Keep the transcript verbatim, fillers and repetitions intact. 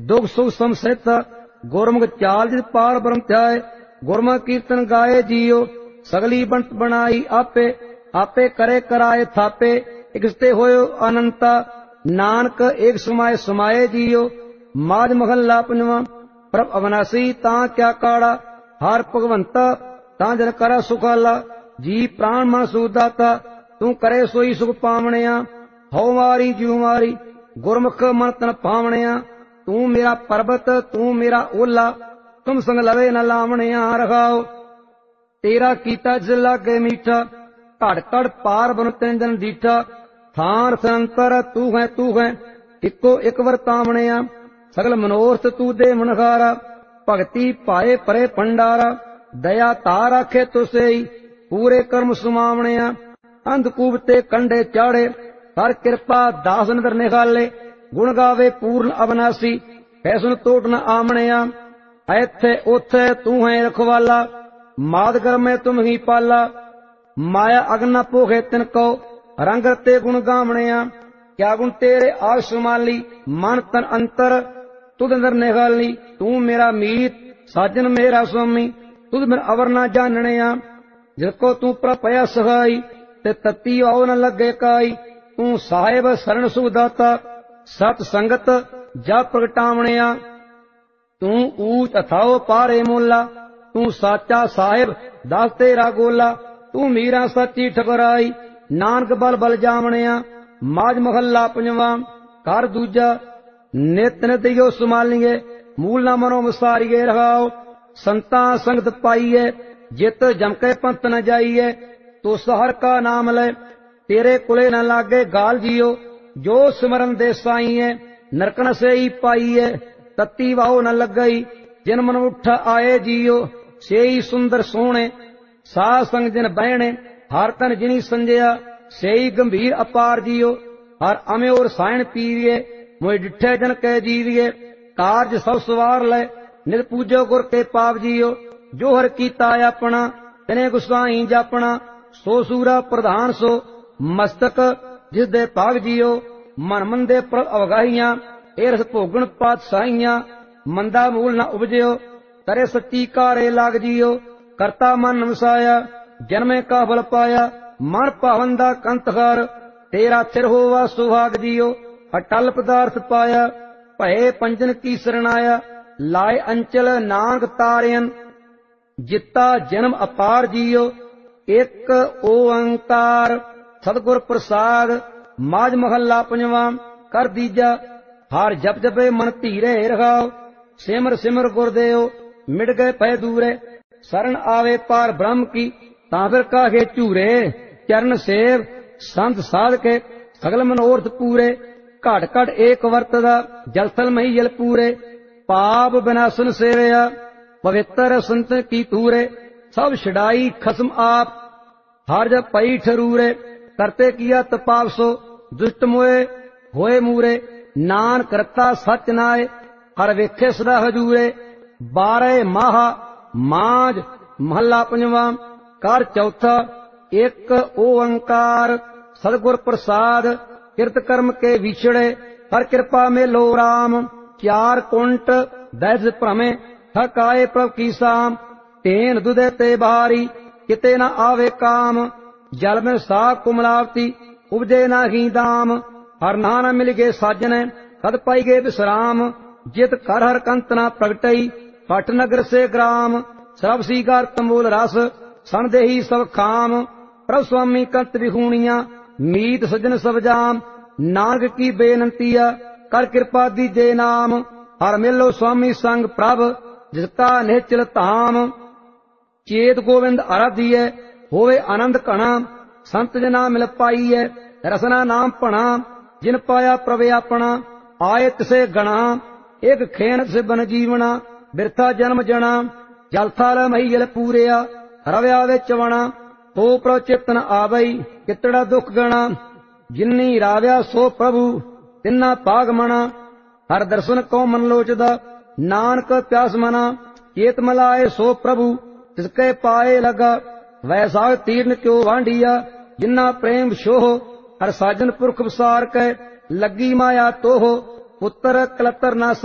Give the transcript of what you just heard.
दुख सुख समसित गुरमुख चाल जित पार ब्रह्म ध्याय गुरमुख कीर्तन गाए जियो सगली बनत बनाई आपे आपे करे कराए थापे इकसते होयो अनंता नानक एक समाये समाये जियो माज महला पंजवा प्रभ अविनाशी तां क्या काड़ा हर भगवंता तां जन करा सुखाला जी प्राण मन सुदाता तू करे सोई सुख पावणिया हौ मारी जीव मारी गुरमुख मन तन पावणिया तू मेरा पर्वत तू मेरा ओला तुम संग लवे न लावणिया रखाओ तेरा कीता जिस लागे मीठा घड़ घड़ पार बन तिन दिन दीठा थान संतर तू है तू है इको एक वरतावणिया सगल मनोरथ तू दे मनखारा भगति पाए परे भंडारा दया तार आखे तुसे पूरे कर्म सुमावणिया अंधकूप ते कंडे चाड़े हर कृपा दास नदर निखाले गुण गावे पूर्ण अविनाशी फैसन तोट न आमणिया ऐथे ओथे तू है रखवाला माद कर में तुम ही पाला माया अग्न पोखे तिनको रंग ते गुण गावणिया क्या गुण तेरे आग सुमाली मन तन अंतर तुद अंदर निखाली तू मेरा मीत साजन मेरा स्वामी तुद मेरा अवर न जानणिया जिसको तू प्रपया सहाई ते तत्ती आओ न लगे काई तू साहेब शरण सुदाता सत संगत जा प्रगटावणिया तू ऊच अथाओ पारे मोला तू साचा साहेब दास तेरा गोला तू मीरा सच्ची ठकराई नानक बल बल जावणिया माज महला पंजवा कर दूजा नित नित यो सुमालिए मूल न मनो विसारिए रहाओ संता संगत पाइए जित जमके पंथ न जाइए तो सहर का नाम ले तेरे कुले न लागे गाल जियो जो सिमरन दे साईए नरकन से ही पाइए तत्ती वाहो न लग गई जिन मन उठ आए जियो से ही सुंदर सोने सा संग जिन बहने हर तन जिनी संजया से ही गंभीर अपार जियो हर अमे और सायण पीविए मोए डिठे जन कह जीविए कार्य सब सवार ले नित पूजो गुर के पाप जियो जो हर कीता अपना तने गुसाई जापना सो सूरा प्रधान सो मस्तक जिस दे पाग जियो मन मंदे पर अवगाहियां ए रस भोगन पातशाहियां मंदा मूल न उपजयो करे सच्ची कारे लाग जियो करता मन नमसाया जन्मे का बल पाया मन पावन दा कंतहार तेरा थिर होवा सुभाग जियो अटल पदार्थ पाया भये पंजन की शरणाया लाए अंचल नानक तारियन जिता जन्म अपार जियो एक ओंकार सतगुर प्रसाद माज महला पंजवा कर दीजा हार जप जपे मन धीरे रखाओ सिमर सिमर गुरदेव मिट गए पै दूरे शरण आवे पार ब्रह्म की ताफिर काहे चूरे चरण सेव संत साध के सगल मनोरथ पूरे घट घट एक वर्तदा जलथल मही जल पूरे पाप विनाशन सेवया पवित्र संत की तूरे सब छड़ाई खसम आप हर जब पई ठरूरे करते किया तपाप सो दुष्ट मोए होए मूरे नान करता सच नाय हर वेखे सदा हजूरे बारह माह माज महला पंजवा कर चौथा एक ओंकार सदगुर प्रसाद किरत कर्म के विछड़े हर कृपा में लो राम चार कुंट दैस भ्रमे थक आए प्रभ की शाम तेन दुदे ते बारी किते न आवे काम जल में सा कुमलावती उपजे न ही दाम हर नाना मिल गए साजने कद पाई गए विश्राम जित कर हर कंत न प्रगटई पट नगर से ग्राम सब सीगार तंबूल रस सन दे ही सब खाम प्रभ स्वामी कंत विहूणिया मीत सजन सब जाम नानक की बेनंतिया कर कृपा दीजे नाम हर मिलो स्वामी संग प्रभ जिसका निश्चल धाम चेत गोविंद आराधिय होवे आनंद घना संत जना मिल पाईय रसना नाम भना जिन पाया प्रभ अपना आए तिसे गणा एक खेन से बन जीवना बिरथा जन्म जना जल थाल मही जल पूरिया रव्या विच वणा तो प्रभ चितन आवई कितड़ा दुख गणा जिन्नी राव्या सो प्रभु तिन्ना पाग मना हर दर्शन को मन लोचदा नानक प्यास मना चेत मलाए सो प्रभु तिसके पाए लगा वैसा तीर्ण क्यों वांडिया जिन्ना प्रेम शोह हर साजन पुरख विसार के लगी माया तोह पुत्र कलतर ना